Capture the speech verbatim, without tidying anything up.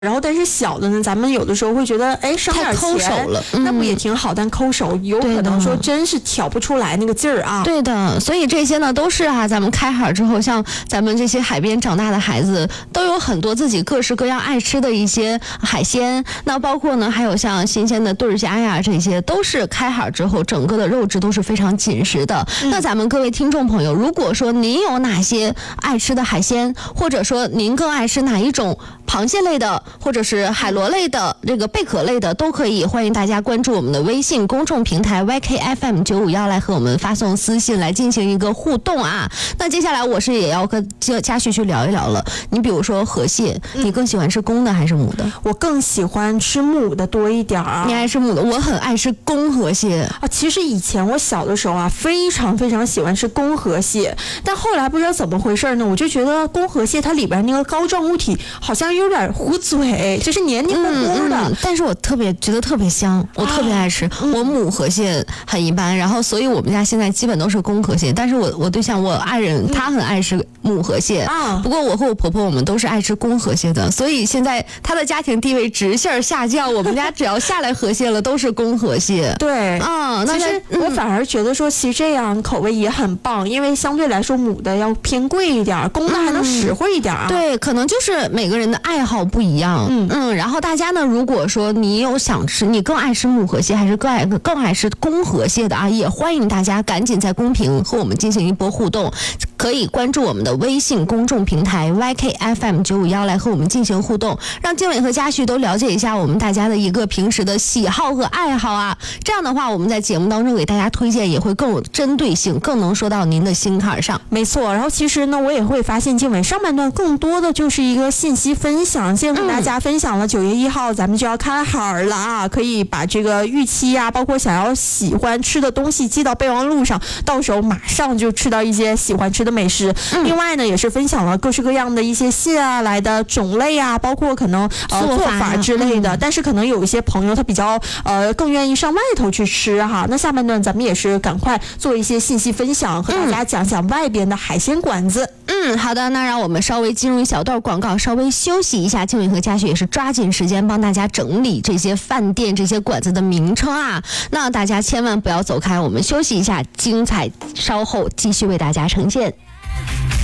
然后但是小的呢，咱们有的时候会觉得，哎，省点钱， 抠手了、嗯， 那不也挺好？但抠手有可能说真是挑不出来那个劲儿啊。 对的，所以这些呢都是啊，咱们开海之后，像咱们这些海边长大的孩子，都有很多自己各式各样爱吃的一些海鲜。那包括呢，还有像新鲜的对虾呀，这些都是开海之后整个的肉质都是非常紧实的。嗯、那咱们各位听众朋友，如果说您有哪些爱吃的海鲜，或者说您更爱吃哪一种螃蟹类的，或者是海螺类的，这个贝壳类的都可以，欢迎大家关注我们的微信公众平台 Y K F M 九五一来和我们发送私信来进行一个互动啊。那接下来我是也要跟嘉旭去聊一聊了。你比如说河蟹，嗯、你更喜欢吃公的还是母的？ 我更喜欢吃母的多一点儿。 你爱吃母的，我很爱吃公河蟹啊。其实以前我小的时候啊，非常非常喜欢吃公河蟹，但后来不知道怎么回事呢，我就觉得公河蟹它里边那个膏状物体好像有点糊嘴，就是黏黏糊糊的、嗯嗯。 但是我特别觉得特别香，我特别爱吃。啊嗯、我母河蟹很一般，然后所以我们家现在基本都是公河蟹。但是我我对象我爱人、嗯、他很爱吃母河蟹啊。不过我和我婆婆我们都是爱吃公河蟹的，所以现在他的家庭地位直线下降。我们家只要下来河蟹了，都是公河蟹。 对， 啊， 其实我反而觉得说，其实这样口味也很棒，因为相对来说母的要偏贵一点，公的还能实惠一点啊。 嗯、对，可能就是每个人的爱好不一样。嗯嗯，然后大家呢，如果说你有想吃，你更爱吃母河蟹还是更爱更爱吃公河蟹的啊，也欢迎大家赶紧在公屏和我们进行一波互动，可以关注我们的微信公众平台 Y K F M 九五一来和我们进行互动，让经纬和嘉旭都了解一下我们大家的一个平时的喜好和爱好啊。这样的话，我们在节目当中给大家推荐也会更有针对性，更能说到您的心坎上。 没错，然后其实呢，我也会发现经纬上半段更多的就是一个信息分享，先和大家分享了九月一号咱们就要开海了啊，可以把这个预期啊，包括想要喜欢吃的东西记到备忘录上，到时候马上就吃到一些喜欢吃的美食。嗯、另外呢，也是分享了各式各样的一些蟹啊来的种类啊，包括可能呃做法之类的。嗯、但是可能有一些朋友他比较呃更愿意上外头去吃哈。那下半段咱们也是赶快做一些信息分享，和大家讲讲外边的海鲜馆子。 嗯，好的，那让我们稍微进入一小段广告，稍微休息一下。经纬和嘉旭也是抓紧时间帮大家整理这些饭店、这些馆子的名称啊。那大家千万不要走开，我们休息一下，精彩稍后继续为大家呈现。